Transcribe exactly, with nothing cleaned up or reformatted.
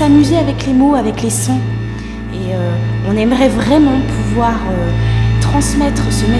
s'amuser avec les mots, avec les sons. Et euh, on aimerait vraiment pouvoir euh, transmettre ce message